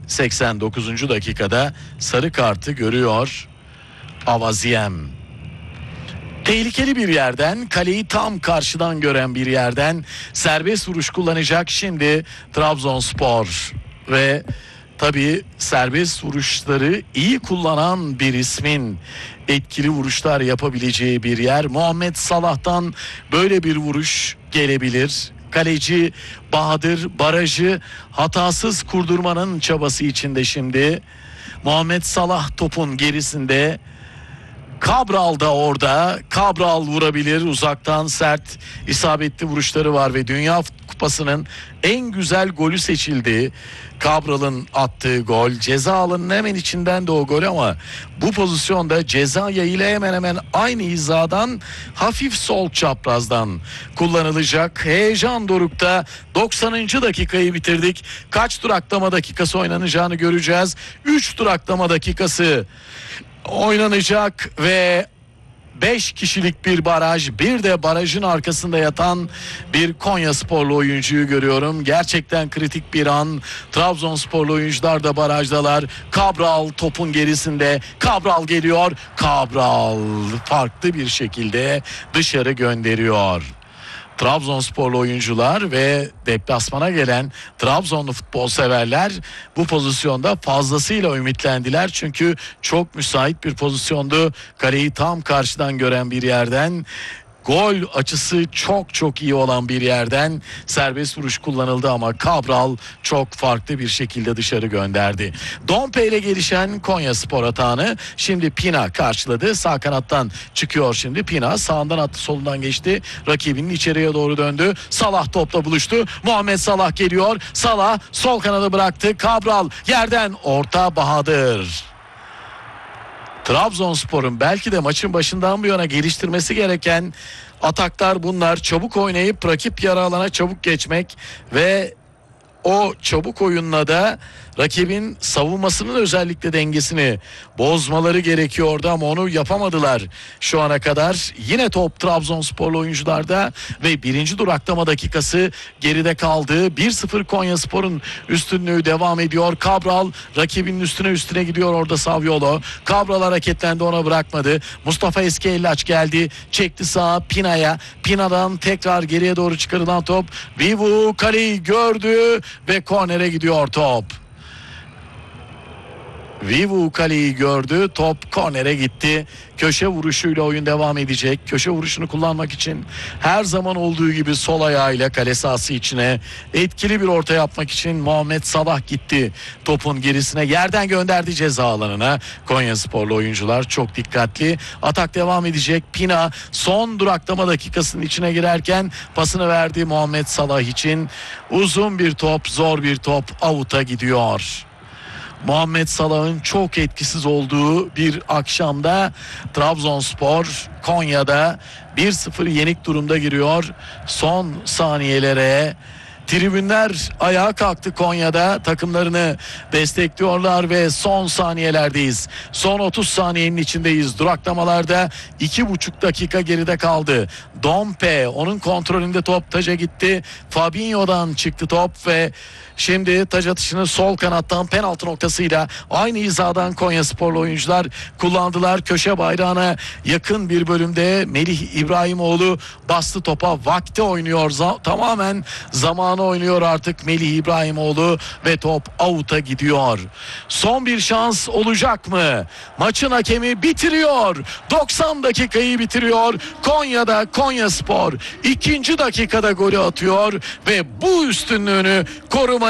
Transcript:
89. dakikada sarı kartı görüyor Avaziem. Tehlikeli bir yerden, kaleyi tam karşıdan gören bir yerden serbest vuruş kullanacak şimdi Trabzonspor ve tabii serbest vuruşları iyi kullanan bir ismin etkili vuruşlar yapabileceği bir yer. Muhammed Salah'tan böyle bir vuruş gelebilir. Kaleci Bahadır barajı hatasız kurdurmanın çabası içinde şimdi. Muhammed Salah topun gerisinde. Cabral da orada. Cabral vurabilir uzaktan, sert isabetli vuruşları var ve Dünya Kupası'nın en güzel golü seçildi. Cabral'ın attığı gol, ceza alanının hemen içinden de o gol ama bu pozisyonda ceza yayıyla hemen hemen aynı hizadan hafif sol çaprazdan kullanılacak. Heyecan dorukta. 90. dakikayı bitirdik. Kaç duraklama dakikası oynanacağını göreceğiz. 3 duraklama dakikası oynanacak ve 5 kişilik bir baraj, bir de barajın arkasında yatan bir Konyasporlu oyuncuyu görüyorum. Gerçekten kritik bir an. Trabzonsporlu oyuncular da barajdalar. Cabral topun gerisinde. Cabral geliyor. Cabral farklı bir şekilde dışarı gönderiyor. Trabzonsporlu oyuncular ve deplasmana gelen Trabzonlu futbol severler bu pozisyonda fazlasıyla ümitlendiler. Çünkü çok müsait bir pozisyondu. Kaleyi tam karşıdan gören bir yerden, gol açısı çok iyi olan bir yerden serbest vuruş kullanıldı ama Cabral çok farklı bir şekilde dışarı gönderdi. Dompe ile gelişen Konyaspor atağını şimdi Pina karşıladı. Sağ kanattan çıkıyor şimdi Pina. Sağından attı, solundan geçti. Rakibinin içeriye doğru döndü. Salah topla buluştu. Muhammed Salah geliyor. Salah sol kanadı bıraktı. Cabral yerden orta Bahadır. Trabzonspor'un belki de maçın başından bu yana geliştirmesi gereken ataklar bunlar. Çabuk oynayıp rakip yarı alana çabuk geçmek ve o çabuk oyunla da rakibin savunmasının özellikle dengesini bozmaları gerekiyordu ama onu yapamadılar şu ana kadar. Yine top Trabzonsporlu oyuncularda ve birinci duraklama dakikası geride kaldı. 1-0 Konyaspor'un üstünlüğü devam ediyor. Cabral rakibinin üstüne gidiyor orada Saviolo. Cabral hareketlendi, ona bırakmadı. Mustafa Eskellaç geldi. Çekti sağa Pina'ya. Pina'dan tekrar geriye doğru çıkarılan top. Vivu kaleyi gördü ve kornere gidiyor top. Vivu kaleyi gördü. Top kornere gitti. Köşe vuruşuyla oyun devam edecek. Köşe vuruşunu kullanmak için her zaman olduğu gibi sol ayağıyla kale sahası içine etkili bir orta yapmak için Muhammed Salah gitti. Topun gerisine yerden gönderdi ceza alanına. Konyasporlu oyuncular çok dikkatli. Atak devam edecek. Pina son duraklama dakikasının içine girerken pasını verdi Muhammed Salah için. Uzun bir top, zor bir top, out'a gidiyor. Muhammed Salah'ın çok etkisiz olduğu bir akşamda Trabzonspor Konya'da 1-0 yenik durumda giriyor. Son saniyelere tribünler ayağa kalktı Konya'da, takımlarını destekliyorlar ve son saniyelerdeyiz. Son 30 saniyenin içindeyiz. Duraklamalarda 2,5 dakika geride kaldı. Dompe, onun kontrolünde top, taca gitti. Fabinho'dan çıktı top ve şimdi taç atışını sol kanattan penaltı noktasıyla aynı hizadan Konyasporlu oyuncular kullandılar. Köşe bayrağına yakın bir bölümde Melih İbrahimoğlu bastı topa. Vakti oynuyor. Tamamen zamanı oynuyor artık Melih İbrahimoğlu ve top out'a gidiyor. Son bir şans olacak mı? Maçın hakemi bitiriyor. 90 dakikayı bitiriyor. Konya'da Konyaspor 2. dakikada golü atıyor ve bu üstünlüğünü koruma